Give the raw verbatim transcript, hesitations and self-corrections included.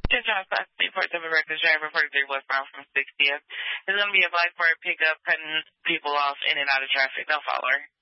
ten John Class Newport, seven Records Driver, forty-three westbound from sixtieth. There's going to be a black Ford pickup cutting people off in and out of traffic. No follower.